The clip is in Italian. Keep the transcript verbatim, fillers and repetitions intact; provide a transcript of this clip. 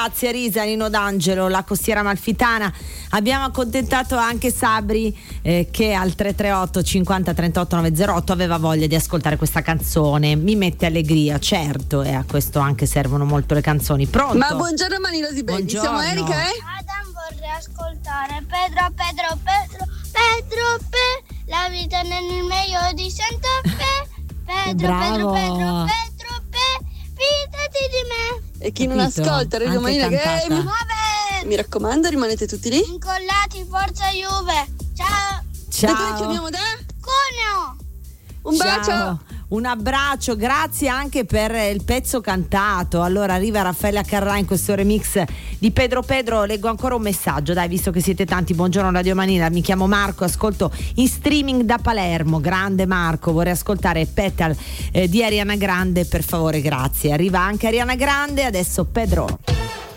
Grazie Risa, Nino D'Angelo, La Costiera Amalfitana. Abbiamo accontentato anche Sabri eh, che al tre tre otto cinquanta trentotto novecentootto aveva voglia di ascoltare questa canzone. Mi mette allegria, certo, e a questo anche servono molto le canzoni. Pronto? Ma buongiorno Manino di Belli, siamo Erika eh? Adam vorrei ascoltare Pedro, Pedro, Pedro, Pedro, Pe, la vita nel meglio di Santa Fe. Pedro, Pedro, Pedro, Pedro, Pe, fidati di me. E chi non Capito? ascolta Radio Anche Manina che cantata. mi... Muove! mi raccomando, rimanete tutti lì. Incollati, forza Juve. Ciao. Da dove Ciao. chiamiamo da? Cuneo. Un bacio. Ciao. Un abbraccio, grazie anche per il pezzo cantato. Allora arriva Raffaella Carrà in questo remix di Pedro Pedro. Leggo ancora un messaggio, dai, visto che siete tanti. Buongiorno Radio Manina, mi chiamo Marco, ascolto in streaming da Palermo. Grande Marco, vorrei ascoltare Petal eh, di Ariana Grande, per favore, grazie. Arriva anche Ariana Grande, adesso Pedro.